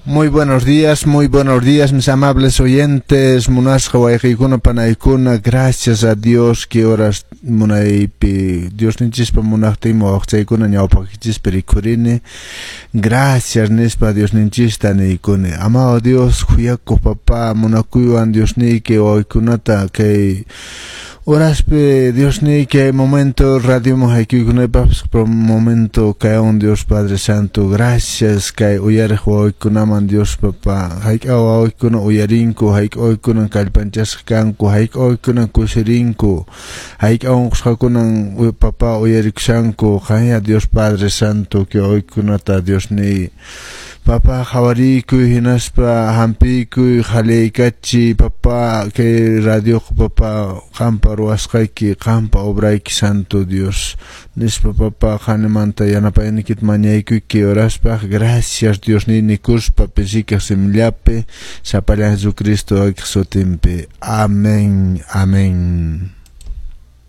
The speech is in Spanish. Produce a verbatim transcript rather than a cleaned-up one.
Muy buenos días, muy buenos días, mis amables oyentes. Munasqa wayqaykuna panaykuna, gracias a Dios que horas munaypi Dios ninchispa munaqtiymi waqchaykuna ñawpaqchispa rikurini. Gracias nispa Dios ninchista niykuni. Amado Dios, kuyakuq papa, munakuywan Dios niyki waykunata kay Oraspe, Dios ni que momento radio mojaikunaypas por momento cae un Dios Padre Santo. Gracias que uyar hoy kunaman Dios Papa. Haik hoy kuna uyarinko, haik hoy kunan kalpanchas kanko, haik hoy kunan kusirinko, haik aun kunan Papa uyariksanko. Haya Dios Padre Santo que hoy kunata Dios ni. Papa hawariku hinaspa hampiku haleikachi papa que radio papa kampa ruasqayki kampa obrayki Santo Dios nispa papa hanemanta yanapaynikit mañaykuyki oraspa. Gracias Dios ni nikuspa pensika simillape sapallan Jesucristo ayqsutinpi. Amén, amén.